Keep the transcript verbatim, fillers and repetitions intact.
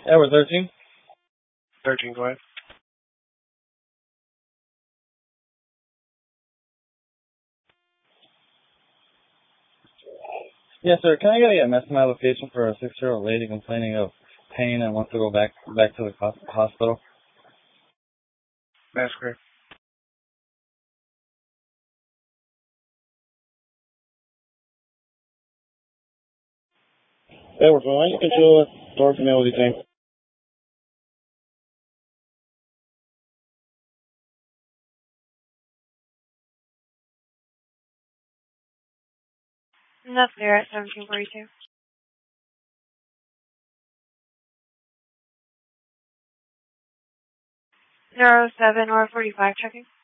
Yeah, we're thirteen. thirteen, go ahead. Yes, sir. Can I get a M S in my location for a six-year-old lady complaining of pain and wants to go back back to the hospital? That's correct. Edward, why don't you control the door for me while you think? That's clear at seventeen forty-two. Zero seven or forty-five checking.